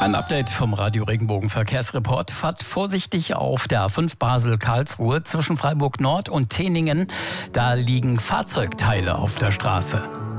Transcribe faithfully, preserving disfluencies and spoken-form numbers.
Ein Update vom Radio Regenbogen Verkehrsreport. Fahrt vorsichtig auf der A fünf Basel-Karlsruhe zwischen Freiburg Nord und Teningen. Da liegen Fahrzeugteile auf der Straße.